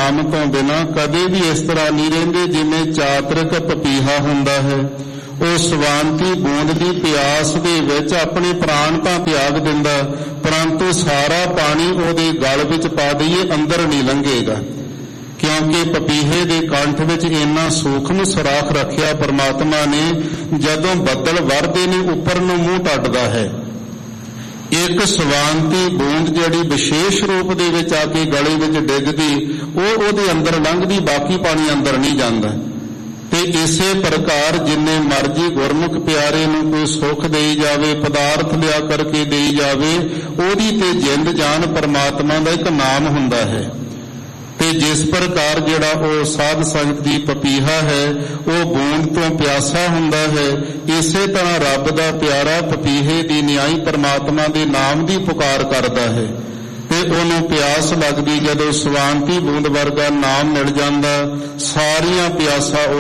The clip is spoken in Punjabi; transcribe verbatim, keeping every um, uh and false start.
ਨਾਮ ਤੋਂ ਬਿਨਾਂ ਕਦੇ ਵੀ ਇਸ ਤਰ੍ਹਾਂ ਨਹੀਂ ਰਹਿੰਦੇ ਜਿਵੇਂ ਚਾਤਰਿਕ ਪਪੀਹਾ ਹੁੰਦਾ ਹੈ। ਉਹ ਸਵਾਂਤੀ ਬੂੰਦ ਦੀ ਪਿਆਸ ਦੇ ਵਿੱਚ ਆਪਣੇ ਪ੍ਰਾਣ ਤਾਂ ਤਿਆਗ ਦਿੰਦਾ, ਪਰੰਤੂ ਸਾਰਾ ਪਾਣੀ ਉਹਦੇ ਗਲ ਵਿੱਚ ਪਾ ਦਈਏ ਅੰਦਰ ਨਹੀਂ ਲੰਘੇਗਾ, ਕਿਉਂਕਿ ਪਪੀਹੇ ਦੇ ਕੰਠ ਵਿੱਚ ਇੰਨਾ ਸੂਖਮ ਸੁਰਾਖ ਰੱਖਿਆ ਪਰਮਾਤਮਾ ਨੇ। ਜਦੋਂ ਬੱਦਲ ਵਰਦੇ ਨੇ ਉੱਪਰ ਨੂੰ ਮੂੰਹ ਟੱਟਦਾ ਹੈ, ਇੱਕ ਸਵਾਂਤੀ ਬੂੰਦ ਜਿਹੜੀ ਵਿਸ਼ੇਸ਼ ਰੂਪ ਦੇ ਵਿੱਚ ਆ ਕੇ ਗਲੇ ਵਿੱਚ ਡਿੱਗਦੀ, ਉਹ ਉਹਦੇ ਅੰਦਰ ਲੰਘਦੀ, ਬਾਕੀ ਪਾਣੀ ਅੰਦਰ ਨਹੀਂ ਜਾਂਦਾ। ਤੇ ਇਸੇ ਪ੍ਰਕਾਰ ਜਿੰਨੇ ਮਰਜੀ ਗੁਰਮੁਖ ਪਿਆਰੇ ਨੂੰ ਕੋਈ ਸੁੱਖ ਦੇਈ ਜਾਵੇ, ਪਦਾਰਥ ਲਿਆ ਕਰਕੇ ਦੇਈ ਜਾਵੇ, ਉਹਦੀ ਤੇ ਜਿੰਦ ਜਾਨ ਪਰਮਾਤਮਾ ਦਾ ਇੱਕ ਨਾਮ ਹੁੰਦਾ ਹੈ। ਤੇ ਜਿਸ ਪ੍ਰਕਾਰ ਜਿਹੜਾ ਉਹ ਸਾਧ ਸੰਗਤ ਦੀ ਪਪੀਹਾ ਹੈ, ਉਹ ਬੂੰਦ ਤੋਂ ਪਿਆਸਾ ਹੁੰਦਾ ਹੈ, ਇਸੇ ਤਰ੍ਹਾਂ ਰੱਬ ਦਾ ਪਿਆਰਾ ਪਪੀਹੇ ਦੀ ਨਿਆਈ ਪਰਮਾਤਮਾ ਦੇ ਨਾਮ ਦੀ ਪੁਕਾਰ ਕਰਦਾ ਹੈ। ਤੇ ਉਹਨੂੰ ਪਿਆਸ ਲੱਗਦੀ, ਜਦੋਂ ਸਵਾਂਤੀ ਬੂੰਦ ਵਰਗਾ ਨਾਮ ਮਿਲ ਜਾਂਦਾ, ਸਾਰੀਆਂ ਪਿਆਸਾਂ